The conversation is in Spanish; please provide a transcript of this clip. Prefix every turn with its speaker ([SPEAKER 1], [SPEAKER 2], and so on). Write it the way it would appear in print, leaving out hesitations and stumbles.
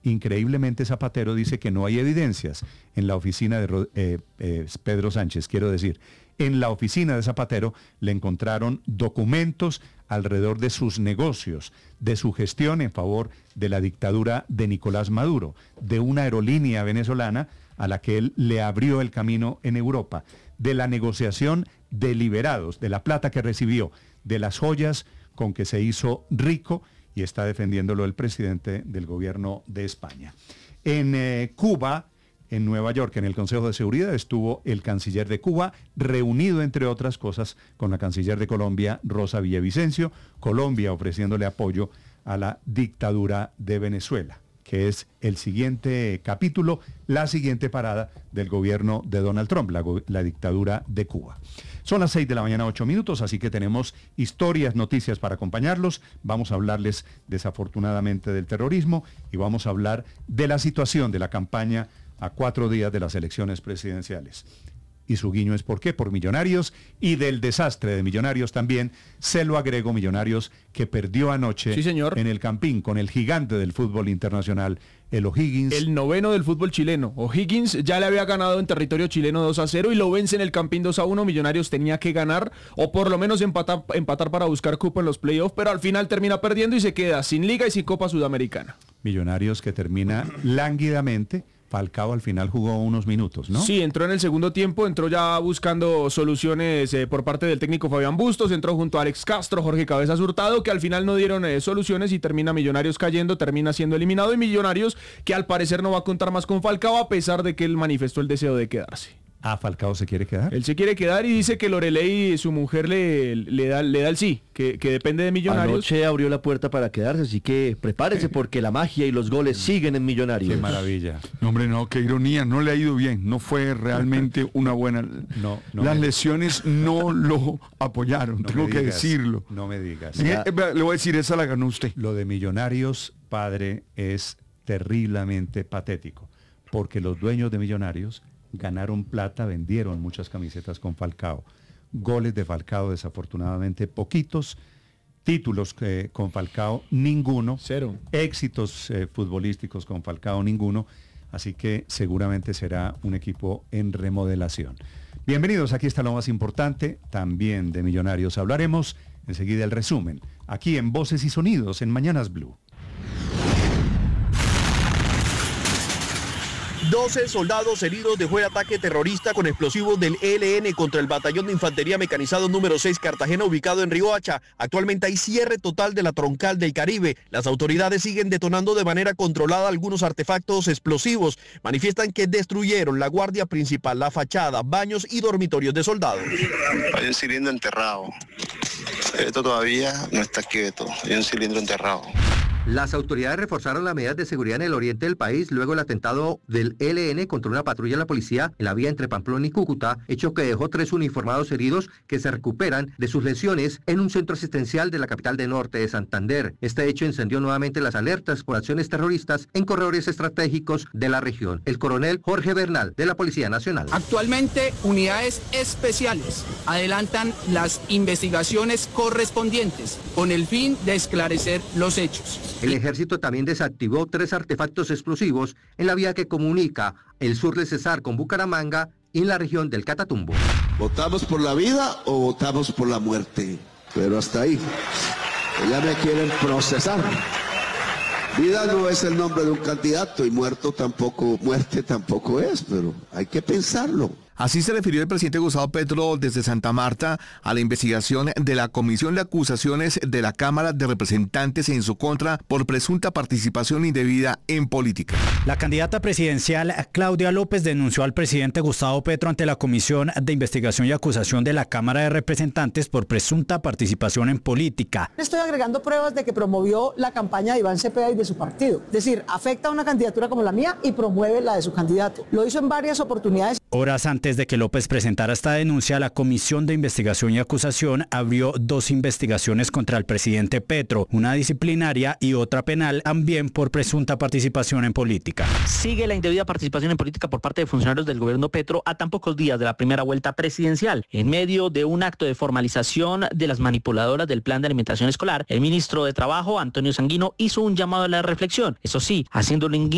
[SPEAKER 1] Increíblemente, Zapatero dice que no hay evidencias en la oficina de Pedro Sánchez, quiero decir. En la oficina de Zapatero le encontraron documentos alrededor de sus negocios, de su gestión en favor de la dictadura de Nicolás Maduro, de una aerolínea venezolana a la que él le abrió el camino en Europa, de la negociación de liberados, de la plata que recibió, de las joyas con que se hizo rico, y está defendiéndolo el presidente del gobierno de España. En Cuba, en Nueva York, en el Consejo de Seguridad, estuvo el canciller de Cuba, reunido, entre otras cosas, con la canciller de Colombia, Rosa Villavicencio, Colombia ofreciéndole apoyo a la dictadura de Venezuela, que es el siguiente capítulo, la siguiente parada del gobierno de Donald Trump, la dictadura de Cuba. Son las 6 de la mañana, 8 minutos, así que tenemos historias, noticias para acompañarlos. Vamos a hablarles desafortunadamente del terrorismo y vamos a hablar de la situación de la campaña a 4 días de las elecciones presidenciales. Y su guiño es ¿por qué? Por Millonarios, y del desastre de Millonarios también, se lo agrego, Millonarios, que perdió anoche,
[SPEAKER 2] sí, señor,
[SPEAKER 1] en el Campín con el gigante del fútbol internacional, el O'Higgins.
[SPEAKER 2] El noveno del fútbol chileno. O'Higgins ya le había ganado en territorio chileno 2-0 y lo vence en el Campín 2-1. Millonarios tenía que ganar o por lo menos empatar para buscar cupo en los playoffs, pero al final termina perdiendo y se queda sin liga y sin Copa Sudamericana.
[SPEAKER 1] Millonarios que termina lánguidamente. Falcao al final jugó unos minutos, ¿no?
[SPEAKER 2] Sí, entró en el segundo tiempo, entró ya buscando soluciones por parte del técnico Fabián Bustos, entró junto a Alex Castro, Jorge Cabezas Hurtado, que al final no dieron soluciones y termina Millonarios cayendo, termina siendo eliminado, y Millonarios que al parecer no va a contar más con Falcao a pesar de que él manifestó el deseo de quedarse.
[SPEAKER 1] Ah, ¿Falcao se quiere quedar?
[SPEAKER 2] Él se quiere quedar y dice que Loreley, su mujer, le da el sí, que depende de Millonarios.
[SPEAKER 3] Anoche abrió la puerta para quedarse, así que prepárese porque la magia y los goles siguen en Millonarios.
[SPEAKER 1] Qué maravilla.
[SPEAKER 4] No, hombre, no, qué ironía, no le ha ido bien, no fue realmente una buena...
[SPEAKER 1] No,
[SPEAKER 4] las lesiones no lo apoyaron, tengo que decirlo.
[SPEAKER 1] No me digas.
[SPEAKER 4] Le voy a decir, esa la ganó usted.
[SPEAKER 1] Lo de Millonarios, padre, es terriblemente patético, porque los dueños de Millonarios ganaron plata, vendieron muchas camisetas con Falcao. Goles de Falcao desafortunadamente poquitos, títulos con Falcao ninguno,
[SPEAKER 2] 0.
[SPEAKER 1] Éxitos futbolísticos con Falcao ninguno, así que seguramente será un equipo en remodelación. Bienvenidos, aquí está lo más importante, también de Millonarios hablaremos, enseguida el resumen, aquí en Voces y Sonidos en Mañanas Blue.
[SPEAKER 5] 12 soldados heridos dejó el ataque terrorista con explosivos del ELN contra el Batallón de Infantería Mecanizado número 6 Cartagena, ubicado en Riohacha. Actualmente hay cierre total de la troncal del Caribe. Las autoridades siguen detonando de manera controlada algunos artefactos explosivos. Manifiestan que destruyeron la guardia principal, la fachada, baños y dormitorios de soldados.
[SPEAKER 6] Hay un cilindro enterrado. Esto todavía no está quieto. Hay un cilindro enterrado.
[SPEAKER 7] Las autoridades reforzaron las medidas de seguridad en el oriente del país luego del atentado del ELN contra una patrulla de la policía en la vía entre Pamplona y Cúcuta, hecho que dejó 3 uniformados heridos que se recuperan de sus lesiones en un centro asistencial de la capital del norte de Santander. Este hecho encendió nuevamente las alertas por acciones terroristas en corredores estratégicos de la región. El coronel Jorge Bernal, de la Policía Nacional.
[SPEAKER 8] Actualmente, unidades especiales adelantan las investigaciones correspondientes con el fin de esclarecer los hechos.
[SPEAKER 7] El ejército también desactivó 3 artefactos explosivos en la vía que comunica el sur de Cesar con Bucaramanga y en la región del Catatumbo.
[SPEAKER 9] ¿Votamos por la vida o votamos por la muerte? Pero hasta ahí. Ya me quieren procesar. Vida no es el nombre de un candidato y muerte tampoco es, pero hay que pensarlo.
[SPEAKER 4] Así se refirió el presidente Gustavo Petro desde Santa Marta a la investigación de la Comisión de Acusaciones de la Cámara de Representantes en su contra por presunta participación indebida en política.
[SPEAKER 10] La candidata presidencial Claudia López denunció al presidente Gustavo Petro ante la Comisión de Investigación y Acusación de la Cámara de Representantes por presunta participación en política.
[SPEAKER 11] Le estoy agregando pruebas de que promovió la campaña de Iván Cepeda y de su partido. Es decir, afecta a una candidatura como la mía y promueve la de su candidato. Lo hizo en varias oportunidades.
[SPEAKER 10] Horas antes de que López presentara esta denuncia, la Comisión de Investigación y Acusación abrió 2 investigaciones contra el presidente Petro, una disciplinaria y otra penal, también por presunta participación en política.
[SPEAKER 12] Sigue la indebida participación en política por parte de funcionarios del gobierno Petro a tan pocos días de la primera vuelta presidencial. En medio de un acto de formalización de las manipuladoras del plan de alimentación escolar, el ministro de Trabajo, Antonio Sanguino, hizo un llamado a la reflexión, eso sí, haciendo un